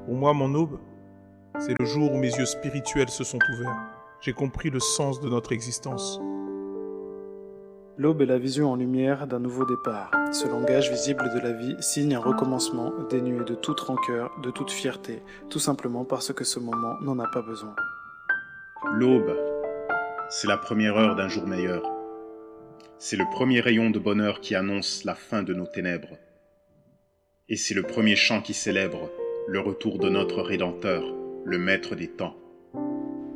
Pour moi, mon aube, c'est le jour où mes yeux spirituels se sont ouverts. J'ai compris le sens de notre existence. L'aube est la vision en lumière d'un nouveau départ. Ce langage visible de la vie signe un recommencement dénué de toute rancœur, de toute fierté, tout simplement parce que ce moment n'en a pas besoin. L'aube, c'est la première heure d'un jour meilleur. C'est le premier rayon de bonheur qui annonce la fin de nos ténèbres. Et c'est le premier chant qui célèbre le retour de notre Rédempteur, le Maître des temps.